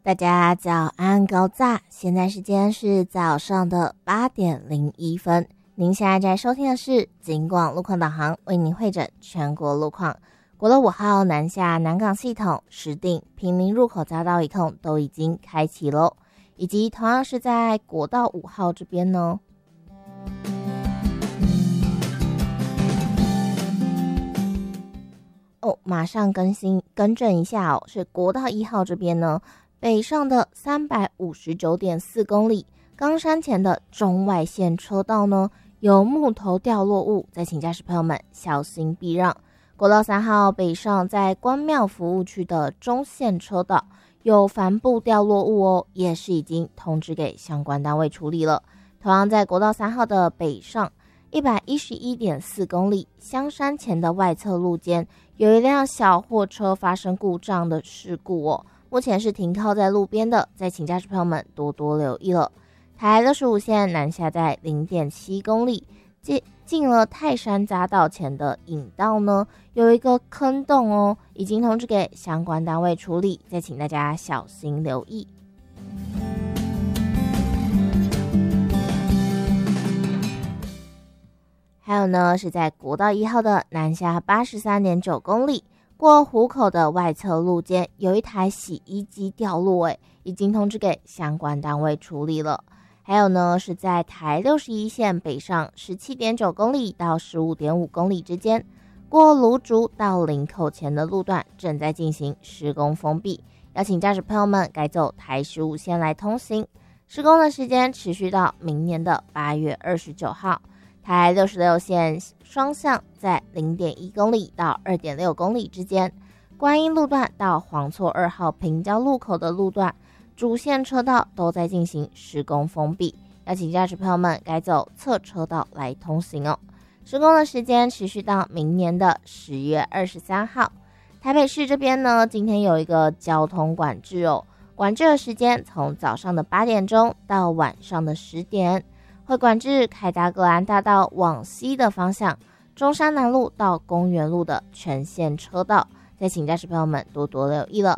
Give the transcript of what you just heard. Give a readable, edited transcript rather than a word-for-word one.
大家早安高炸，现在时间是早上的8:01。您现在在收听的是警广路况导航，为您汇整全国路况。国道5号南下南港系统、石碇、坪林入口匝道一控都已经开启咯，以及同样是在国道5号这边呢。马上更正一下是国道1号这边呢，北上的359.4公里，冈山前的中外线车道呢有木头掉落物，再请驾驶朋友们小心避让。国道3号北上在关庙服务区的中线车道有帆布掉落物也是已经通知给相关单位处理了。同样在国道3号的北上111.4公里，香山前的外侧路肩有一辆小货车发生故障的事故目前是停靠在路边的，再请驾驶朋友们多多留意了。台65线南下在 0.7 公里，进了泰山匝道前的引道呢有一个坑洞已经通知给相关单位处理，再请大家小心留意。还有呢是在国道1号的南下 83.9 公里，过湖口的外侧路肩有一台洗衣机掉落已经通知给相关单位处理了。还有呢是在台61线北上 17.9 公里到 15.5 公里之间，过芦竹到林口前的路段正在进行施工封闭，邀请驾驶朋友们改走台15线来通行。施工的时间持续到明年的8月29号。台66线双向在 0.1 公里到 2.6 公里之间，观音路段到黄厝2号平交路口的路段主线车道都在进行施工封闭，要请驾驶朋友们改走侧车道来通行施工的时间持续到明年的10月23号。台北市这边呢，今天有一个交通管制管制的时间从早上的8点钟到晚上的10点，会管制凯达格兰大道往西的方向，中山南路到公园路的全线车道，再请驾驶朋友们多多留意了。